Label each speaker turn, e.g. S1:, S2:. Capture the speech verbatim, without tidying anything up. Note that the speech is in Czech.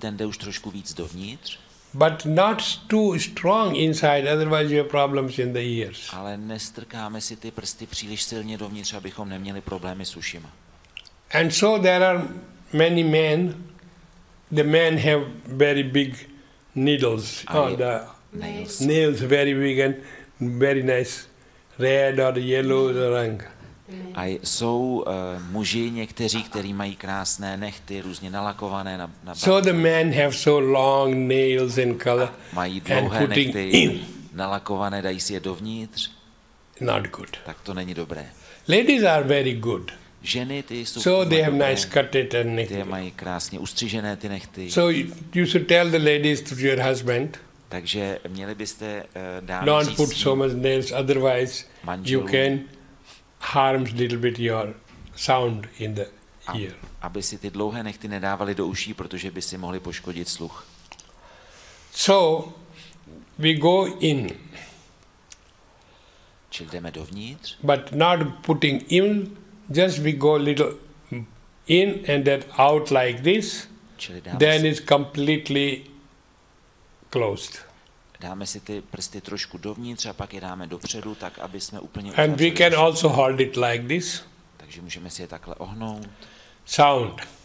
S1: ten jde už trošku víc dovnitř.
S2: But not too strong inside, otherwise you have problems in the ears.
S1: Ale nestrkáme si ty prsty příliš silně dovnitř, abychom neměli problémy s ušima.
S2: And so there are many men, the men have very big needles, oh, the
S1: nails.
S2: nails very big and very nice, red or yellow rang.
S1: A jsou uh, muži někteří, kteří mají krásné nechty, různě nalakované na, na
S2: So the men have so long nails in color.
S1: Mají dlouhé
S2: and putting
S1: nechty,
S2: in.
S1: nalakované, dají si je dovnitř.
S2: Not good.
S1: Tak to není dobré.
S2: Ladies are very good.
S1: Ženy, ty jsou
S2: So they have
S1: dobré,
S2: nice cutted and
S1: ty
S2: nechty.
S1: je mají krásně ustřižené ty nechty.
S2: So you should tell the ladies to your husband,
S1: Takže měli byste uh, dát
S2: don't
S1: říct
S2: put so much nails, otherwise you
S1: manželům,
S2: can harm little bit your sound in the
S1: a-
S2: ear.
S1: aby si ty dlouhé nechty nedávali do uší, protože by si mohli poškodit sluch.
S2: So we go in,
S1: Čili jdeme dovnitř,
S2: but not putting in, just we go little in and then out like this,
S1: čili dáme,
S2: then
S1: si,
S2: it's completely closed.
S1: dáme si ty prsty trošku dovnitř a pak je dáme dopředu, tak aby jsme úplně
S2: And we
S1: uzavřeli
S2: can
S1: uši.
S2: also hold it like this.
S1: Takže můžeme si je takhle ohnout.
S2: Sound.